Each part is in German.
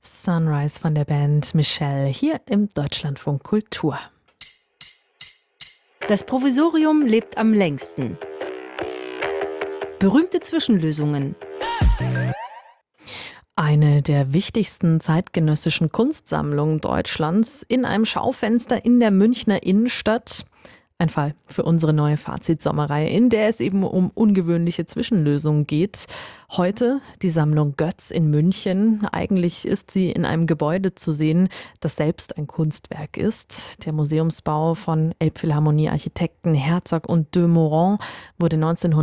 Sunrise von der Band Michelle hier im Deutschlandfunk Kultur. Das Provisorium lebt am längsten. Berühmte Zwischenlösungen. Eine der wichtigsten zeitgenössischen Kunstsammlungen Deutschlands in einem Schaufenster in der Münchner Innenstadt. Ein Fall für unsere neue Fazit-Sommerreihe, in der es eben um ungewöhnliche Zwischenlösungen geht. Heute die Sammlung Götz in München. Eigentlich ist sie in einem Gebäude zu sehen, das selbst ein Kunstwerk ist. Der Museumsbau von Elbphilharmonie-Architekten Herzog und de Meuron wurde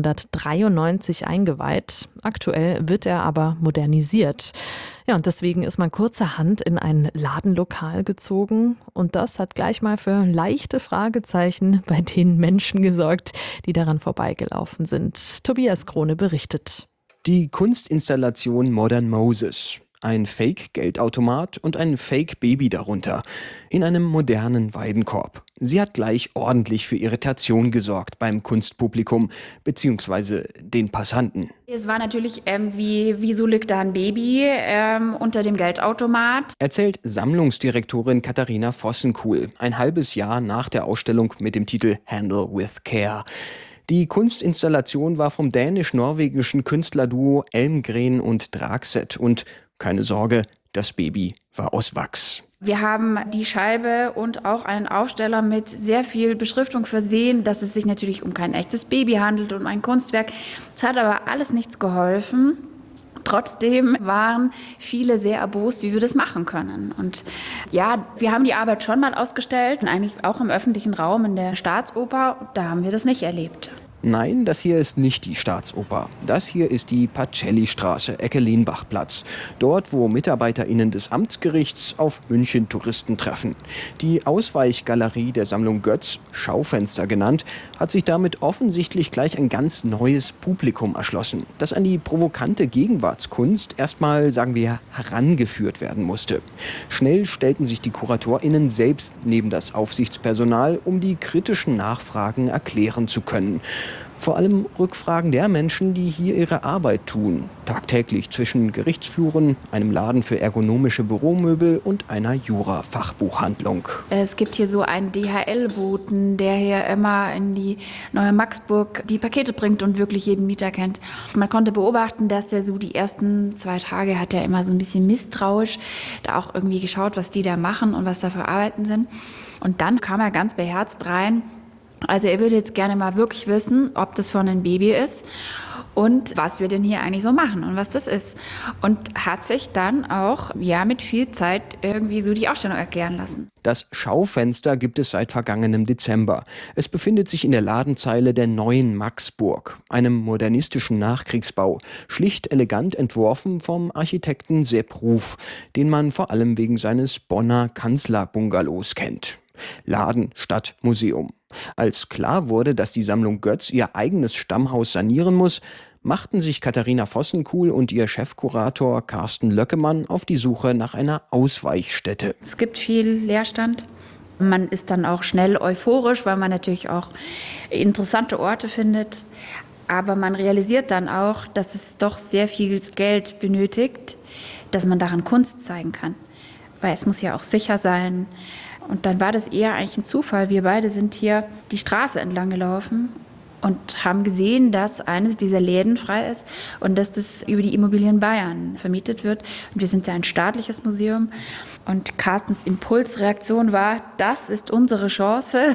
1993 eingeweiht. Aktuell wird er aber modernisiert. Ja, und deswegen ist man kurzerhand in ein Ladenlokal gezogen. Und das hat gleich mal für leichte Fragezeichen bei den Menschen gesorgt, die daran vorbeigelaufen sind. Tobias Krone berichtet. Die Kunstinstallation Modern Moses. Ein Fake-Geldautomat und ein Fake-Baby darunter. In einem modernen Weidenkorb. Sie hat gleich ordentlich für Irritation gesorgt beim Kunstpublikum bzw. den Passanten. Es war natürlich, wieso liegt da ein Baby unter dem Geldautomat? Erzählt Sammlungsdirektorin Katharina Vossenkuhl, ein halbes Jahr nach der Ausstellung mit dem Titel Handle with Care. Die Kunstinstallation war vom dänisch-norwegischen Künstlerduo Elmgren und Dragset. Und keine Sorge, das Baby war aus Wachs. Wir haben die Scheibe und auch einen Aufsteller mit sehr viel Beschriftung versehen, dass es sich natürlich um kein echtes Baby handelt, um ein Kunstwerk. Es hat aber alles nichts geholfen. Trotzdem waren viele sehr erbost, wie wir das machen können. Und ja, wir haben die Arbeit schon mal ausgestellt, eigentlich auch im öffentlichen Raum in der Staatsoper. Da haben wir das nicht erlebt. Nein, das hier ist nicht die Staatsoper. Das hier ist die Pacelli-Straße, Ecke Lehnbachplatz. Dort, wo MitarbeiterInnen des Amtsgerichts auf München-Touristen treffen. Die Ausweichgalerie der Sammlung Götz, Schaufenster genannt, hat sich damit offensichtlich gleich ein ganz neues Publikum erschlossen, das an die provokante Gegenwartskunst erstmal, sagen wir, herangeführt werden musste. Schnell stellten sich die KuratorInnen selbst neben das Aufsichtspersonal, um die kritischen Nachfragen erklären zu können. Vor allem Rückfragen der Menschen, die hier ihre Arbeit tun. Tagtäglich zwischen Gerichtsfluren, einem Laden für ergonomische Büromöbel und einer Jura-Fachbuchhandlung. Es gibt hier so einen DHL-Boten, der hier immer in die neue Maxburg die Pakete bringt und wirklich jeden Mieter kennt. Man konnte beobachten, dass der so die ersten 2 Tage hat er immer so ein bisschen misstrauisch da auch irgendwie geschaut, was die da machen und was da für Arbeiten sind. Und dann kam er ganz beherzt rein. Also er würde jetzt gerne mal wirklich wissen, ob das von einem Baby ist und was wir denn hier eigentlich so machen und was das ist. Und hat sich dann auch mit viel Zeit irgendwie so die Ausstellung erklären lassen. Das Schaufenster gibt es seit vergangenem Dezember. Es befindet sich in der Ladenzeile der neuen Maxburg, einem modernistischen Nachkriegsbau, schlicht elegant entworfen vom Architekten Sepp Ruf, den man vor allem wegen seines Bonner Kanzlerbungalows kennt. Laden statt Museum. Als klar wurde, dass die Sammlung Götz ihr eigenes Stammhaus sanieren muss, machten sich Katharina Vossenkuhl und ihr Chefkurator Carsten Löckemann auf die Suche nach einer Ausweichstätte. Es gibt viel Leerstand. Man ist dann auch schnell euphorisch, weil man natürlich auch interessante Orte findet. Aber man realisiert dann auch, dass es doch sehr viel Geld benötigt, dass man daran Kunst zeigen kann. Weil es muss ja auch sicher sein. Und dann war das eher eigentlich ein Zufall. Wir beide sind hier die Straße entlang gelaufen und haben gesehen, dass eines dieser Läden frei ist und dass das über die Immobilien Bayern vermietet wird. Und wir sind ja ein staatliches Museum. Und Carstens Impulsreaktion war, das ist unsere Chance.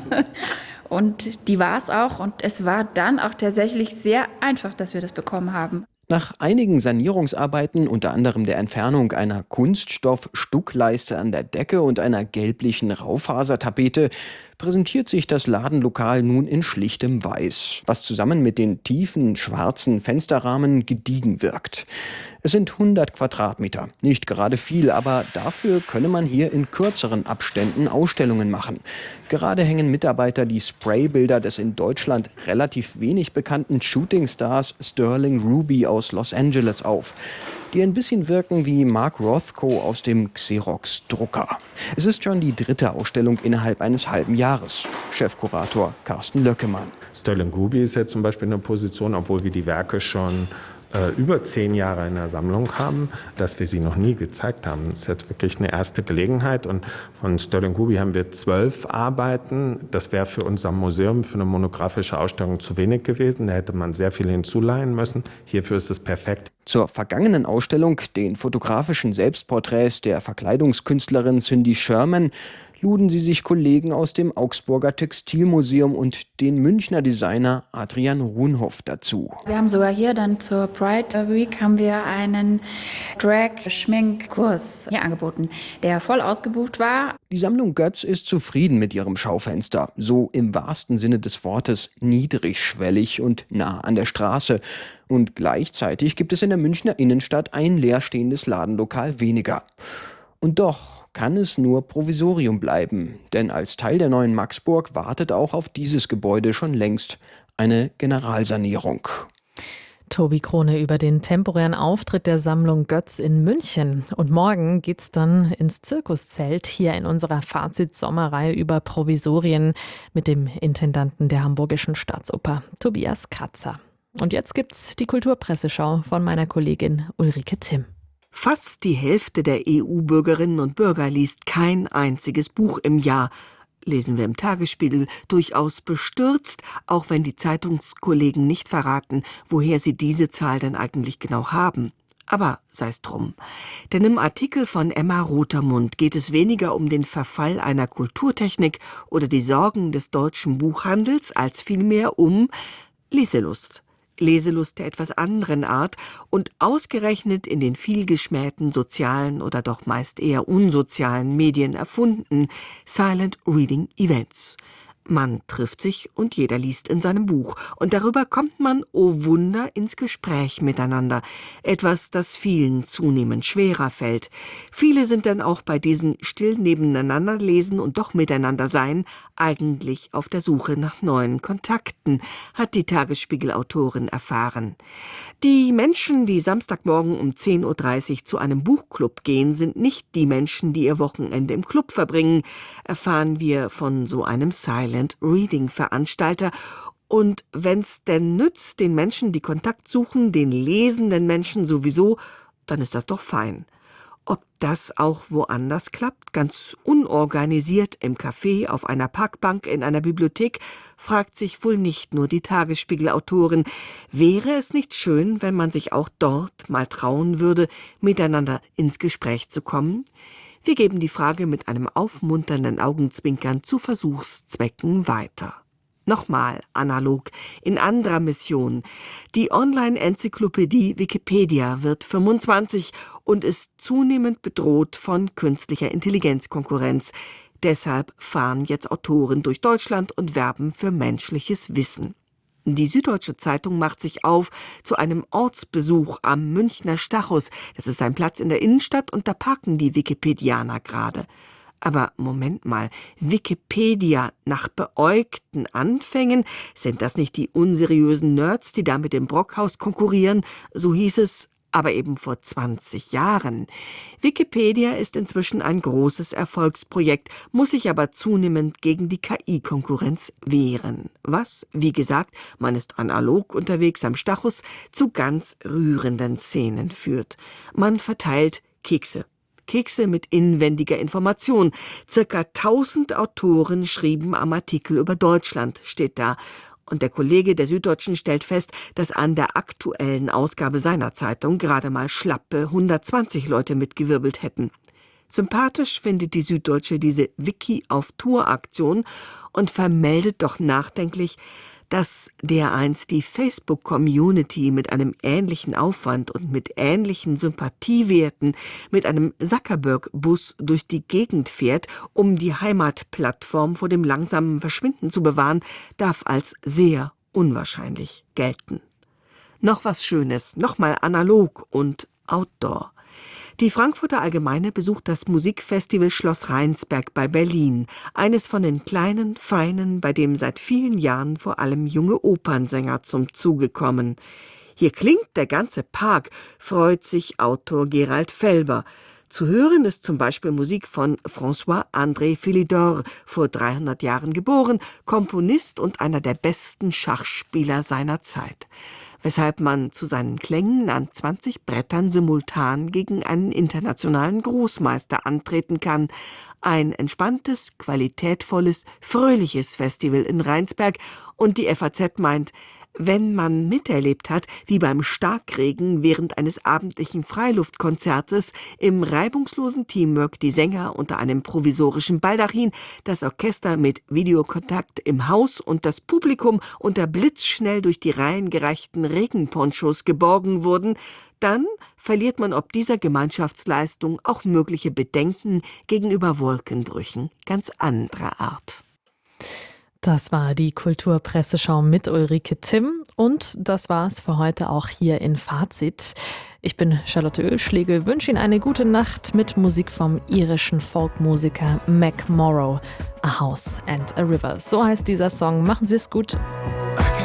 Und die war es auch. Und es war dann auch tatsächlich sehr einfach, dass wir das bekommen haben. Nach einigen Sanierungsarbeiten, unter anderem der Entfernung einer Kunststoff-Stuckleiste an der Decke und einer gelblichen Raufasertapete, präsentiert sich das Ladenlokal nun in schlichtem Weiß, was zusammen mit den tiefen, schwarzen Fensterrahmen gediegen wirkt. Es sind 100 Quadratmeter, nicht gerade viel, aber dafür könne man hier in kürzeren Abständen Ausstellungen machen. Gerade hängen Mitarbeiter die Spraybilder des in Deutschland relativ wenig bekannten Shootingstars Sterling Ruby aus Los Angeles auf, die ein bisschen wirken wie Mark Rothko aus dem Xerox-Drucker. Es ist schon die 3. Ausstellung innerhalb eines halben Jahres. Chefkurator Carsten Löckemann. Sterling Ruby ist jetzt zum Beispiel in der Position, obwohl wir die Werke schon über 10 Jahre in der Sammlung haben, dass wir sie noch nie gezeigt haben. Das ist jetzt wirklich eine erste Gelegenheit. Und von Sterling Ruby haben wir 12 Arbeiten. Das wäre für unser Museum, für eine monografische Ausstellung zu wenig gewesen. Da hätte man sehr viel hinzuleihen müssen. Hierfür ist es perfekt. Zur vergangenen Ausstellung, den fotografischen Selbstporträts der Verkleidungskünstlerin Cindy Sherman, luden sie sich Kollegen aus dem Augsburger Textilmuseum und den Münchner Designer Adrian Runhoff dazu. Wir haben sogar hier dann zur Pride Week haben wir einen Drag-Schminkkurs hier angeboten, der voll ausgebucht war. Die Sammlung Götz ist zufrieden mit ihrem Schaufenster. So im wahrsten Sinne des Wortes niedrigschwellig und nah an der Straße. Und gleichzeitig gibt es in der Münchner Innenstadt ein leerstehendes Ladenlokal weniger. Und doch kann es nur Provisorium bleiben, denn als Teil der neuen Maxburg wartet auch auf dieses Gebäude schon längst eine Generalsanierung. Tobi Krone über den temporären Auftritt der Sammlung Götz in München. Und morgen geht's dann ins Zirkuszelt hier in unserer Fazit-Sommerreihe über Provisorien mit dem Intendanten der Hamburgischen Staatsoper, Tobias Kratzer. Und jetzt gibt's die Kulturpresseschau von meiner Kollegin Ulrike Timm. Fast die Hälfte der EU-Bürgerinnen und Bürger liest kein einziges Buch im Jahr. Lesen wir im Tagesspiegel, durchaus bestürzt, auch wenn die Zeitungskollegen nicht verraten, woher sie diese Zahl denn eigentlich genau haben. Aber sei's drum. Denn im Artikel von Emma Rotermund geht es weniger um den Verfall einer Kulturtechnik oder die Sorgen des deutschen Buchhandels, als vielmehr um Leselust. Leselust der etwas anderen Art und ausgerechnet in den vielgeschmähten sozialen oder doch meist eher unsozialen Medien erfunden, Silent Reading Events. Man trifft sich und jeder liest in seinem Buch. Und darüber kommt man, oh Wunder, ins Gespräch miteinander. Etwas, das vielen zunehmend schwerer fällt. Viele sind dann auch bei diesen still nebeneinander lesen und doch miteinander sein, eigentlich auf der Suche nach neuen Kontakten, hat die Tagesspiegel-Autorin erfahren. Die Menschen, die Samstagmorgen um 10.30 Uhr zu einem Buchclub gehen, sind nicht die Menschen, die ihr Wochenende im Club verbringen, erfahren wir von so einem Silent Reading Veranstalter. Und wenn's denn nützt, den Menschen, die Kontakt suchen, den lesenden Menschen sowieso, dann ist das doch fein. Ob das auch woanders klappt, ganz unorganisiert im Café, auf einer Parkbank, in einer Bibliothek, fragt sich wohl nicht nur die Tagesspiegel-Autorin. Wäre es nicht schön, wenn man sich auch dort mal trauen würde, miteinander ins Gespräch zu kommen? Wir geben die Frage mit einem aufmunternden Augenzwinkern zu Versuchszwecken weiter. Nochmal analog, in anderer Mission. Die Online-Enzyklopädie Wikipedia wird 25 und ist zunehmend bedroht von künstlicher Intelligenzkonkurrenz. Deshalb fahren jetzt Autoren durch Deutschland und werben für menschliches Wissen. Die Süddeutsche Zeitung macht sich auf zu einem Ortsbesuch am Münchner Stachus. Das ist ein Platz in der Innenstadt und da parken die Wikipedianer gerade. Aber Moment mal, Wikipedia nach beäugten Anfängen? Sind das nicht die unseriösen Nerds, die da mit dem Brockhaus konkurrieren? So hieß es aber eben vor 20 Jahren. Wikipedia ist inzwischen ein großes Erfolgsprojekt, muss sich aber zunehmend gegen die KI-Konkurrenz wehren. Was, wie gesagt, man ist analog unterwegs am Stachus, zu ganz rührenden Szenen führt. Man verteilt Kekse. Kekse mit inwendiger Information. Circa 1000 Autoren schrieben am Artikel über Deutschland, steht da. Und der Kollege der Süddeutschen stellt fest, dass an der aktuellen Ausgabe seiner Zeitung gerade mal schlappe 120 Leute mitgewirbelt hätten. Sympathisch findet die Süddeutsche diese Wiki-auf-Tour-Aktion und vermeldet doch nachdenklich, dass dereinst die Facebook-Community mit einem ähnlichen Aufwand und mit ähnlichen Sympathiewerten mit einem Zuckerberg-Bus durch die Gegend fährt, um die Heimatplattform vor dem langsamen Verschwinden zu bewahren, darf als sehr unwahrscheinlich gelten. Noch was Schönes, nochmal analog und Outdoor. Die Frankfurter Allgemeine besucht das Musikfestival Schloss Rheinsberg bei Berlin, eines von den kleinen, feinen, bei dem seit vielen Jahren vor allem junge Opernsänger zum Zuge kommen. Hier klingt der ganze Park, freut sich Autor Gerald Felber. Zu hören ist zum Beispiel Musik von François-André Philidor, vor 300 Jahren geboren, Komponist und einer der besten Schachspieler seiner Zeit. weshalb man zu seinen Klängen an 20 Brettern simultan gegen einen internationalen Großmeister antreten kann. Ein entspanntes, qualitätvolles, fröhliches Festival in Rheinsberg. Und die FAZ meint, wenn man miterlebt hat, wie beim Starkregen während eines abendlichen Freiluftkonzertes im reibungslosen Teamwork die Sänger unter einem provisorischen Baldachin, das Orchester mit Videokontakt im Haus und das Publikum unter blitzschnell durch die Reihen gereichten Regenponchos geborgen wurden, dann verliert man ob dieser Gemeinschaftsleistung auch mögliche Bedenken gegenüber Wolkenbrüchen ganz anderer Art. Das war die Kulturpresseschau mit Ulrike Timm und das war's für heute auch hier in Fazit. Ich bin Charlotte Oehlschlegel, wünsche Ihnen eine gute Nacht mit Musik vom irischen Folkmusiker Mac Morrow. A House and a River, so heißt dieser Song. Machen Sie es gut.